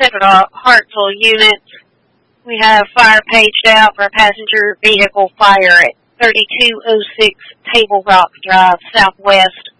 Hartsville unit. We have fire paged out for a passenger vehicle fire at 3206 Table Rock Drive, southwest